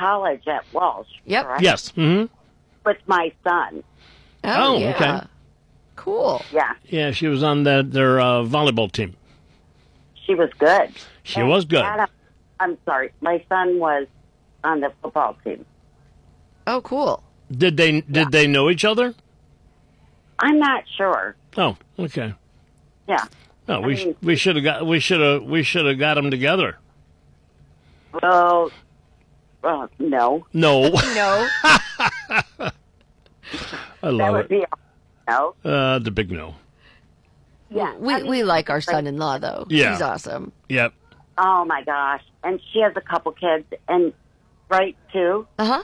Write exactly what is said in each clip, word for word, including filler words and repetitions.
college at Walsh. Yep. Correct? Yes. Mm-hmm. With my son. Oh, Oh, yeah. okay. Cool. Yeah, Yeah, she was on the, their uh, volleyball team. she was good. She And was good. Adam, I'm sorry, my son was on the football team. Oh, cool. Did they did Yeah. they know each other? I'm not sure. Oh, okay. Yeah. No, I we sh- mean- we should have got we should have we should have got them together. Well, uh, no. No, No. I That love would it. be no. Uh, the big no. Yeah. we, I mean, we like our son-in-law, though. Yeah. He's awesome. Yep. oh, my gosh. And she has a couple kids, and right, too. Uh-huh.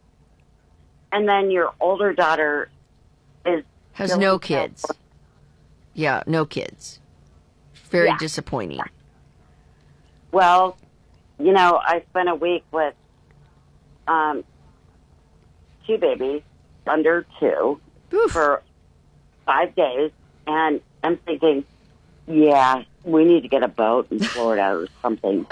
And then your older daughter is Has still no in kids. California. Yeah, no kids. Very Yeah. disappointing. Well, you know, I spent a week with um, two babies under two Oof. for five days, and I'm thinking, yeah, we need to get a boat in Florida or something.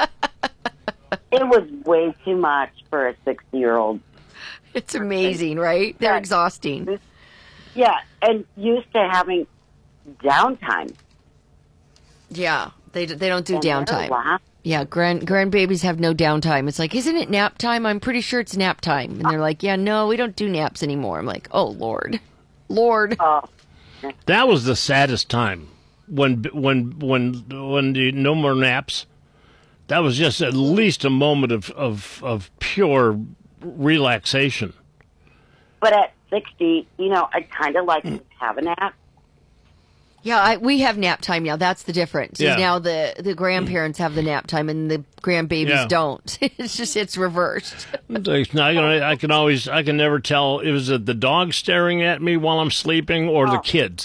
It was way too much for a sixty-year-old. It's amazing, right? They're Yeah. exhausting. Yeah, and used to having downtime. Yeah, they they don't do And they're downtime. laugh- Yeah, grand grandbabies have no downtime. It's like, isn't it nap time? I'm pretty sure it's nap time. And they're like, yeah, no, we don't do naps anymore. I'm like, oh, Lord. Lord. Oh, That was the saddest time when when when when the no more naps. That was just at least a moment of of, of pure relaxation. but at sixty, you know, I'd kind of like to have a nap. Yeah, I, we have nap time now. That's the difference. is Yeah. Now the, the grandparents have the nap time and the grandbabies Yeah. don't. It's just, it's reversed. It's not gonna- I can always, I can never tell. It was the dog staring at me while I'm sleeping or the kids.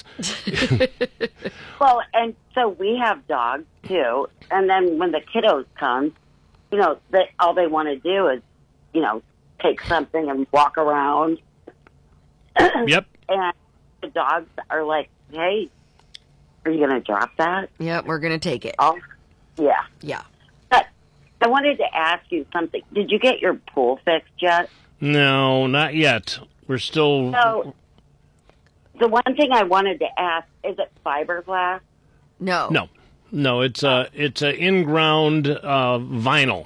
Well, and so we have dogs too, and then when the kiddos come, you know, they all they want to do is, you know, take something and walk around, Yep. and the dogs are like, "Hey, are you going to drop that?" Yep, we're going to take it. Oh, yeah. Yeah. But I wanted to ask you something. Did you get your pool fixed yet? No, not yet. We're still. So, the one thing I wanted to ask is it fiberglass? No. No, no. It's a it's a in ground uh, vinyl.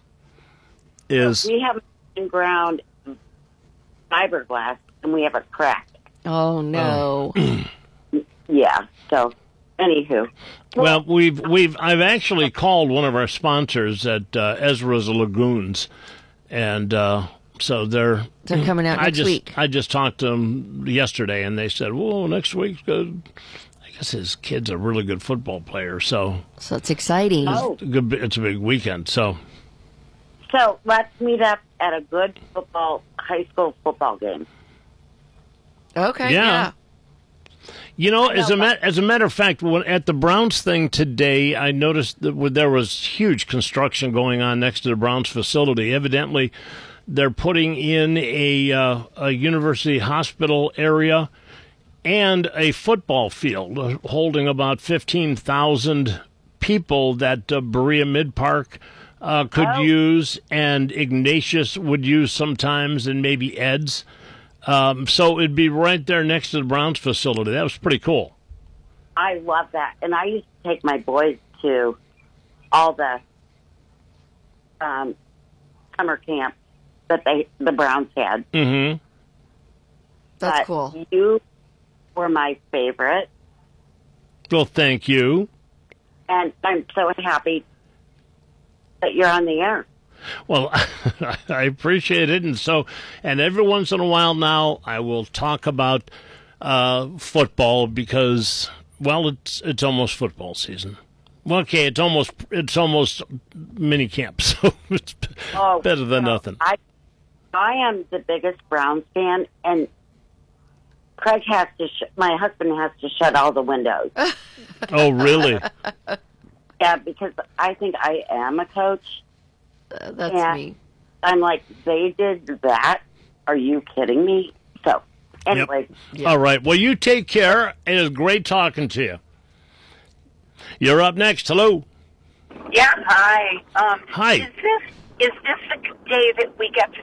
Is We have in-ground fiberglass, and we have a crack. Oh, no. Yeah. So, anywho. well, we've we've I've actually called one of our sponsors at uh, Ezra's Lagoons, and uh, so they're They're coming out I next just week. I just talked to them yesterday, and they said, "Well, next week's good." I guess his kid's a really good football player, so So it's exciting. Oh. it's a good. It's a big weekend. So So let's meet up at a good football, high school football game. Okay, Yeah. yeah. you know, I as know, a ma- as a matter of fact, when, at the Browns thing today, I noticed that w- there was huge construction going on next to the Browns facility. Evidently, they're putting in a uh, a university hospital area and a football field uh, holding about fifteen thousand people that uh, Berea Mid Park uh, could Oh. use, and Ignatius would use sometimes, and maybe Ed's. Um, so it'd be right there next to the Browns facility. That was pretty cool. I love that. And I used to take my boys to all the um, summer camps that they the Browns had. Mm-hmm. That's But cool. You were my favorite, Well, thank you. and I'm so happy that you're on the air. Well, I appreciate it, and so, and every once in a while now, I will talk about uh, football because, well, it's it's almost football season. Well, okay, it's almost it's almost mini camp, so it's Oh, better than no, nothing. I I am the biggest Browns fan, and Craig has to. Sh- my husband has to shut all the windows. Oh, really? Yeah, because I think I am a coach. Uh, that's Yeah. me. I'm like, they did that? Are you kidding me? So, anyway, All right. Well, you take care. It is great talking to you. You're up next. Hello. Yeah, hi. Um, Hi. Is this is this the day that we get to